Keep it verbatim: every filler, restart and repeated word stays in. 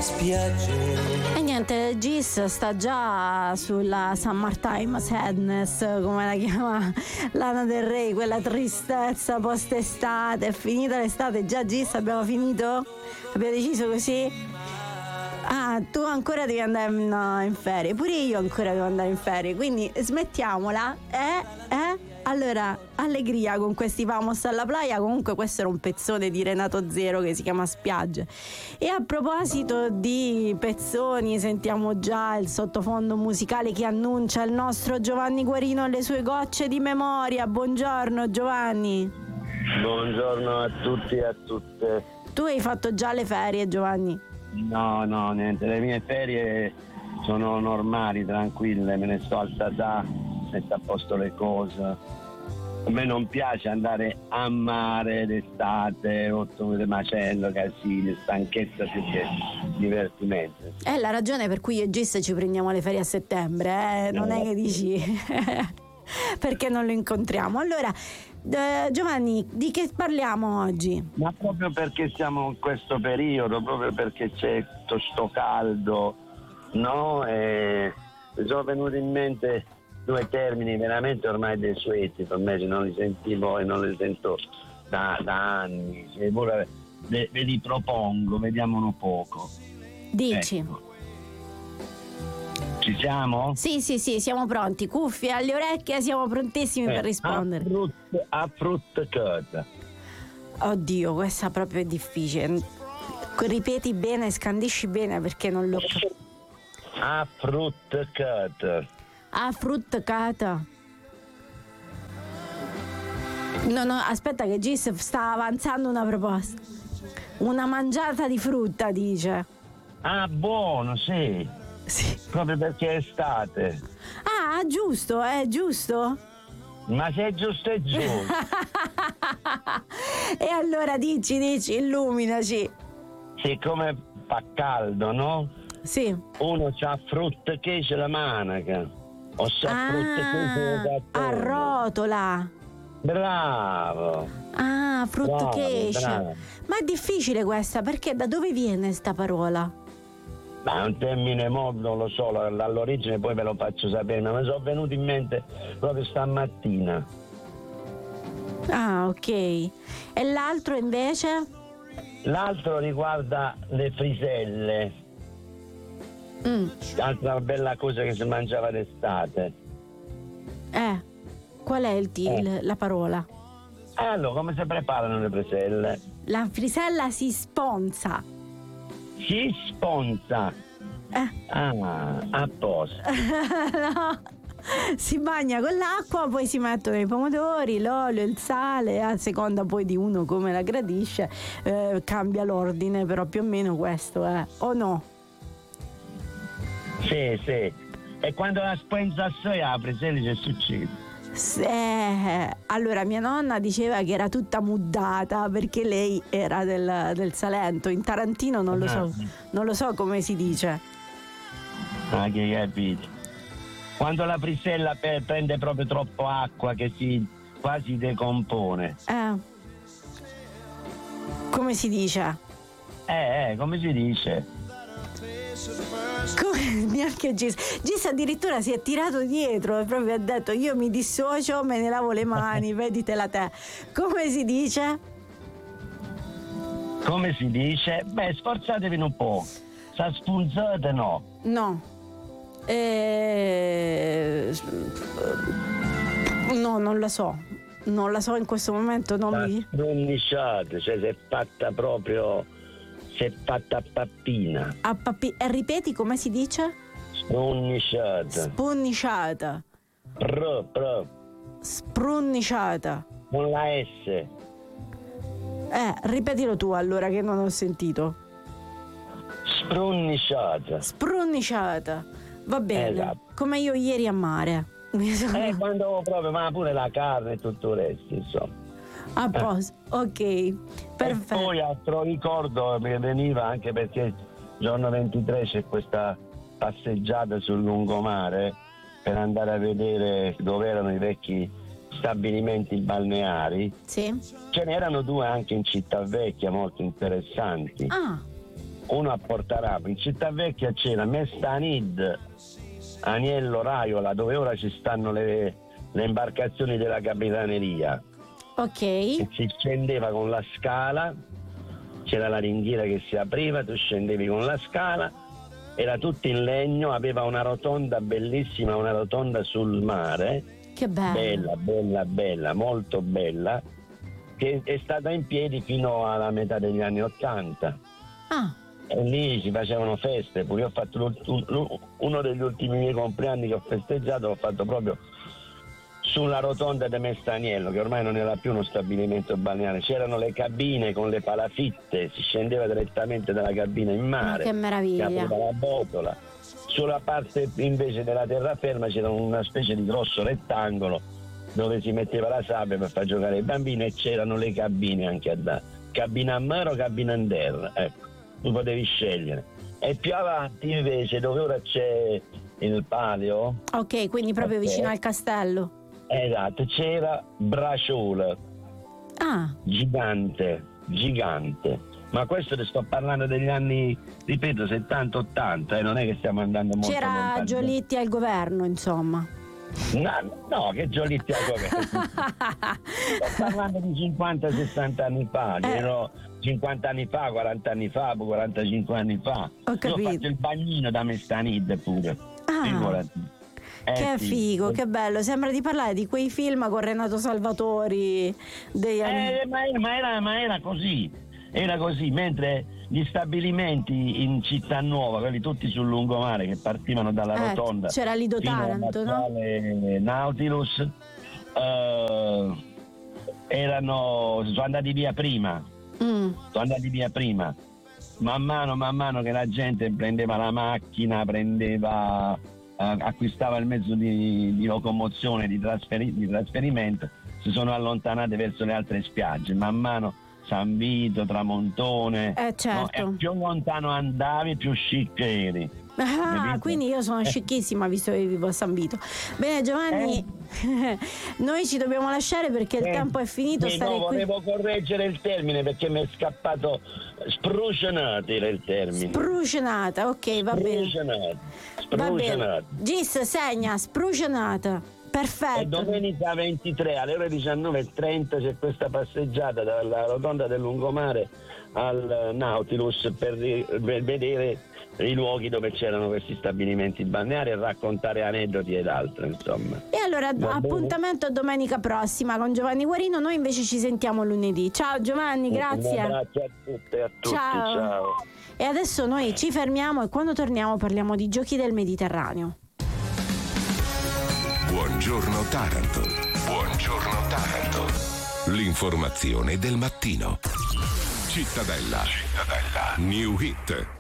spiagge. E niente, Gis sta già sulla Summertime Sadness, come la chiama Lana Del Rey, quella tristezza post-estate. È finita l'estate, già Gis abbiamo finito? Abbiamo deciso così? Ah, tu ancora devi andare in, no, in ferie, pure io ancora devo andare in ferie, quindi smettiamola, eh? Eh? Allora, allegria con questi Vamos alla playa. Comunque questo era un pezzone di Renato Zero che si chiama Spiagge. E a proposito di pezzoni, sentiamo già il sottofondo musicale che annuncia il nostro Giovanni Guarino e le sue gocce di memoria. Buongiorno Giovanni. Buongiorno a tutti e a tutte. Tu hai fatto già le ferie, Giovanni? No, no, niente, le mie ferie sono normali, tranquille, me ne sto al Tatà, metto a posto le cose. A me non piace andare a mare d'estate, otto macello, casini, stanchezza più che divertimento. È la ragione per cui io e Gis ci prendiamo le ferie a settembre, eh? Non è che dici perché non lo incontriamo. Allora, eh, Giovanni, di che parliamo oggi? Ma proprio perché siamo in questo periodo, proprio perché c'è tutto sto caldo, no? E mi sono venuti in mente due termini veramente ormai desueti per me, non li sentivo e non li sento da, da anni. Se voi ve, ve li propongo, vediamo un poco. Dici. Ecco. Ci siamo? Sì, sì, sì, siamo pronti. Cuffie alle orecchie, siamo prontissimi eh, per rispondere. A frutta, a frutta cotta. Oddio, questa proprio è difficile. Ripeti bene, scandisci bene perché non l'ho capito. A frutta cotta. Ah, frutta cata. No, no, aspetta che Gis sta avanzando una proposta. Una mangiata di frutta, dice. Ah, buono, sì. Sì. Proprio perché è estate. Ah, giusto, è giusto? Ma se è giusto è giusto. E allora dici, dici, illuminaci. Siccome fa caldo, no? Sì. Uno c'ha frutta che c'è la manaca. O sa ah, frutta a rotola. Bravo. Ah, frutta che bravo. Ma è difficile questa, perché da dove viene sta parola? Ma è un termine mo, non lo so, all'origine poi ve lo faccio sapere, ma mi sono venuto in mente proprio stamattina. Ah, ok. E l'altro invece? L'altro riguarda le friselle. Mm. Altra bella cosa che si mangiava d'estate. Eh, qual è il t- eh. la parola? Eh, allora, come si preparano le friselle? La frisella si sponza. Si sponza. Eh. Ah, a posto. No. Si bagna con l'acqua, poi si mettono i pomodori, l'olio, il sale, a seconda poi di uno come la gradisce, eh, cambia l'ordine, però più o meno questo è, o no? Sì, sì. E quando la sponza assai apre, se che succede? Eh, allora mia nonna diceva che era tutta muddata perché lei era del, del Salento. In tarantino non lo so, non lo so come si dice. Ah, che capito. Quando la frisella pe- prende proprio troppo acqua che si quasi decompone. Eh. Come si dice? Eh, eh, come si dice? Come, neanche Gis. Gis addirittura si è tirato dietro e proprio ha detto io mi dissocio, me ne lavo le mani, veditela te. Come si dice? Come si dice? Beh, sforzatevi un po'. Sa spunzate no. No. Eh... No, non la so. Non la so in questo momento, non Sa mi... Sprunnisciate, cioè si è fatta proprio... si è fatta a pappina. A papi... E ripeti come si dice? Sprunnisciata. Spunnisciata. Pro, pro. Sprunnisciata. Con la S. Eh, ripetilo tu allora che non ho sentito. Sprunnisciata. Sprunnisciata. Va bene. Esatto. Come io ieri a mare. Eh, quando proprio, ma pure la carne e tutto il resto, insomma. A posto, ok, perfetto. E poi altro ricordo mi veniva anche perché il giorno ventitré c'è questa passeggiata sul lungomare per andare a vedere dove erano i vecchi stabilimenti balneari. Sì. Ce n'erano due anche in Città Vecchia molto interessanti. Ah. uno a Portarapo. In Cittavecchia c'era Mestanid, Aniello, Raiola, dove ora ci stanno le, le imbarcazioni della capitaneria. Ok. E si scendeva con la scala, c'era la ringhiera che si apriva, tu scendevi con la scala, era tutto in legno, aveva una rotonda bellissima, una rotonda sul mare. Che bella. Bella, bella, bella, molto bella, che è stata in piedi fino alla metà degli anni Ottanta. Ah. E lì si facevano feste, pure io ho fatto uno degli ultimi miei compleanni che ho festeggiato, l'ho fatto proprio sulla rotonda di Mestaniello, che ormai non era più uno stabilimento balneare, c'erano le cabine con le palafitte, si scendeva direttamente dalla cabina in mare. Ma che meraviglia. Si apriva la botola. Sulla parte invece della terraferma c'era una specie di grosso rettangolo dove si metteva la sabbia per far giocare i bambini, e c'erano le cabine anche a dare, cabina a mare o cabina in terra, ecco, tu potevi scegliere. E più avanti invece, dove ora c'è il palio, ok, quindi proprio okay, vicino al castello. Esatto, c'era Braciola. Ah. Gigante, gigante. Ma questo ti sto parlando degli anni, ripeto, settanta ottanta, e eh, non è che stiamo andando molto C'era lontano. Giolitti al governo, insomma. No, no, che Giolitti al governo. Sto parlando di cinquanta sessanta anni fa, eh. ero cinquanta anni fa, quaranta anni fa, quarantacinque anni fa. Ho capito. Io ho fatto il bagnino da Mestanid pure. Ah. Figurati. Eh, che sì. figo, che bello, sembra di parlare di quei film con Renato Salvatori degli anni... eh, ma, ma, era, ma era così, era così, mentre gli stabilimenti in Città Nuova, quelli tutti sul lungomare che partivano dalla eh, rotonda, c'era Lido Taranto, no? Nautilus, eh, erano, sono andati via prima, mm. sono andati via prima, man mano, man mano che la gente prendeva la macchina, prendeva... acquistava il mezzo di, di locomozione, di, trasferi, di trasferimento, si sono allontanate verso le altre spiagge, man mano San Vito, Tramontone, eh, certo. no, e più lontano andavi più chic eri. Ah, quindi io sono scicchissima visto che vivo a San Vito. Bene Giovanni, eh. noi ci dobbiamo lasciare perché eh. il tempo è finito. Sì, no, volevo qui. correggere il termine perché mi è scappato. Sprucionata era il termine. Sprucionata, ok, va bene. Va bene. Gis, segna, sprucionata. Perfetto. E domenica ventitré alle ore diciannove e trenta c'è questa passeggiata dalla rotonda del lungomare al Nautilus per, per vedere i luoghi dove c'erano questi stabilimenti balneari e raccontare aneddoti ed altro, insomma. E allora Va appuntamento bene? Domenica prossima con Giovanni Guarino, noi invece ci sentiamo lunedì. Ciao Giovanni, grazie. Grazie a tutte e a tutti. Ciao. Ciao. E adesso noi ci fermiamo e quando torniamo parliamo di giochi del Mediterraneo. Buongiorno Taranto. Buongiorno Taranto. L'informazione del mattino. Cittadella. Cittadella. New Hit.